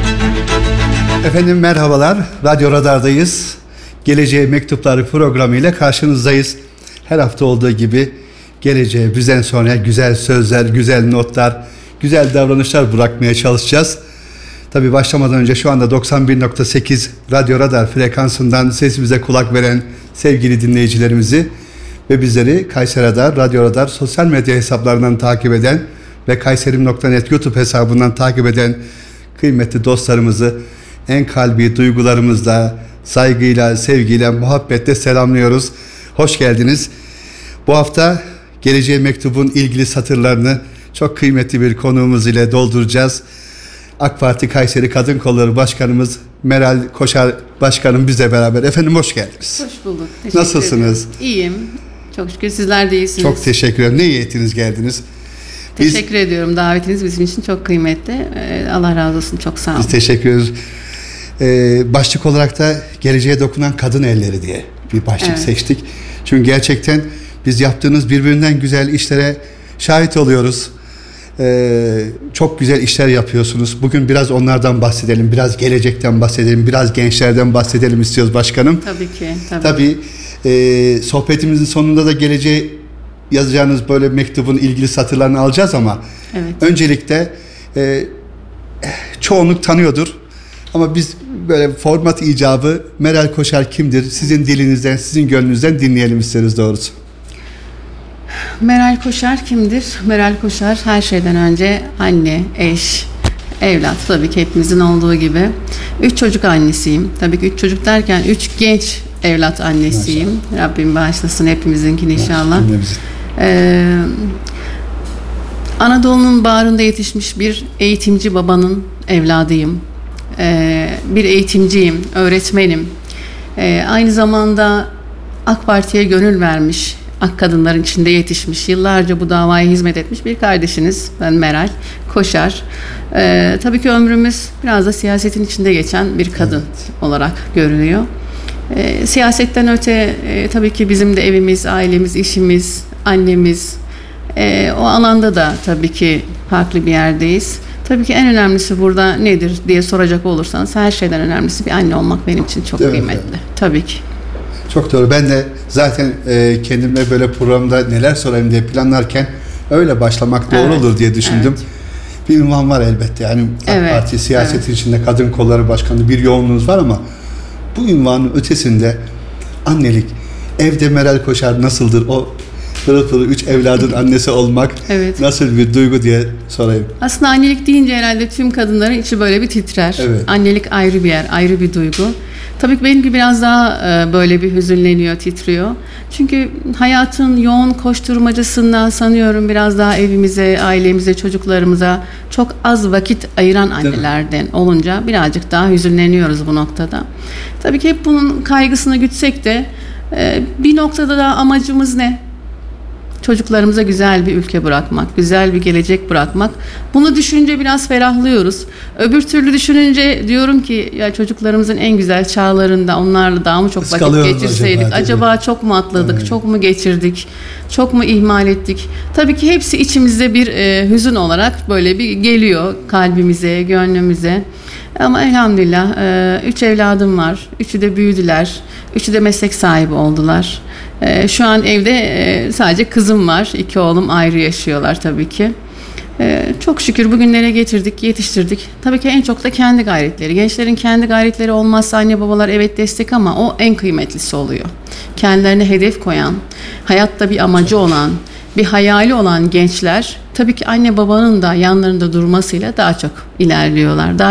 Efendim merhabalar, Radyo Radar'dayız. Geleceğe Mektuplar programı ile karşınızdayız. Her hafta olduğu gibi geleceğe bizden sonra güzel sözler, güzel notlar, güzel davranışlar bırakmaya çalışacağız. Tabii başlamadan önce şu anda 91.8 Radyo Radar frekansından sesimize kulak veren sevgili dinleyicilerimizi ve bizleri Kayseri Radar, Radyo Radar sosyal medya hesaplarından takip eden ve kayserim.net YouTube hesabından takip eden kıymetli dostlarımızı en kalbi duygularımızla, saygıyla, sevgiyle, muhabbetle selamlıyoruz. Hoş geldiniz. Bu hafta Geleceğe Mektub'un ilgili satırlarını çok kıymetli bir konuğumuz ile dolduracağız. AK Parti Kayseri Kadın Kolları Başkanımız Meral Koşar Başkanım bizle beraber. Efendim hoş geldiniz. Hoş bulduk. Teşekkür Nasılsınız? ederim. İyiyim. Çok şükür sizler de iyisiniz. Çok teşekkür ederim. Ne iyi ettiniz geldiniz. Teşekkür ediyorum. Davetiniz bizim için çok kıymetli. Allah razı olsun. Çok sağ olun. Biz teşekkür ederiz. Başlık olarak da geleceğe dokunan kadın elleri diye bir başlık seçtik. Çünkü gerçekten biz yaptığınız birbirinden güzel işlere şahit oluyoruz. Çok güzel işler yapıyorsunuz. Bugün biraz onlardan bahsedelim, biraz gelecekten bahsedelim, biraz gençlerden bahsedelim istiyoruz başkanım. Tabii ki. Tabii sohbetimizin sonunda da geleceğe yazacağınız böyle mektubun ilgili satırlarını alacağız ama öncelikle çoğunluk tanıyordur. Ama biz böyle format icabı Meral Koşar kimdir? Sizin dilinizden, sizin gönlünüzden dinleyelim isteriz doğrusu. Meral Koşar kimdir? Meral Koşar her şeyden önce anne, eş, evlat. Tabii ki hepimizin olduğu gibi. 3 çocuk annesiyim. Tabii ki 3 çocuk derken 3 genç evlat annesiyim. Maşallah. Rabbim bağışlasın hepimizinkini inşallah. Anadolu'nun bağrında yetişmiş bir eğitimci babanın evladıyım. Bir eğitimciyim, öğretmenim. Aynı zamanda AK Parti'ye gönül vermiş, AK kadınların içinde yetişmiş, yıllarca bu davaya hizmet etmiş bir kardeşiniz. Ben Meral Koşar. Tabii ki ömrümüz biraz da siyasetin içinde geçen bir kadın olarak görülüyor. Siyasetten öte tabii ki bizim de evimiz, ailemiz, işimiz, annemiz, o alanda da tabii ki farklı bir yerdeyiz. Tabii ki en önemlisi burada nedir diye soracak olursanız her şeyden önemlisi bir anne olmak benim için çok kıymetli. Tabii ki. Çok doğru. Ben de zaten kendime böyle programda neler sorayım diye planlarken öyle başlamak doğru olur diye düşündüm. Bir ünvan var elbette. Yani AK Parti siyasetin içinde kadın kolları başkanı bir yoğunluğunuz var ama bu ünvanın ötesinde annelik, evde Meral Koşar nasıldır? O pırıl pırıl 3 evladın annesi olmak nasıl bir duygu diye sorayım. Aslında annelik deyince herhalde tüm kadınların içi böyle bir titrer. Annelik ayrı bir yer, ayrı bir duygu. Tabii ki benimki biraz daha böyle bir hüzünleniyor, titriyor. Çünkü hayatın yoğun koşturmacasından sanıyorum biraz daha evimize, ailemize, çocuklarımıza çok az vakit ayıran annelerden olunca birazcık daha hüzünleniyoruz bu noktada. Tabii ki hep bunun kaygısını gütsek de bir noktada da amacımız ne? Çocuklarımıza güzel bir ülke bırakmak, güzel bir gelecek bırakmak. Bunu düşününce biraz ferahlıyoruz. Öbür türlü düşününce diyorum ki ya çocuklarımızın en güzel çağlarında onlarla daha mı çok vakit geçirseydik? Acaba çok mu atladık, çok mu geçirdik, çok mu ihmal ettik? Tabii ki hepsi içimizde bir hüzün olarak böyle bir geliyor kalbimize, gönlümüze. Ama elhamdülillah 3 evladım var. 3'ü de büyüdüler. 3'ü de meslek sahibi oldular. Şu an evde sadece kızım var. 2 oğlum ayrı yaşıyorlar tabii ki. Çok şükür bugünlere getirdik, yetiştirdik. Tabii ki en çok da kendi gayretleri. Gençlerin kendi gayretleri olmazsa anne babalar evet destek ama o en kıymetlisi oluyor. Kendilerine hedef koyan, hayatta bir amacı olan, bir hayali olan gençler tabii ki anne babanın da yanlarında durmasıyla daha çok ilerliyorlar. Daha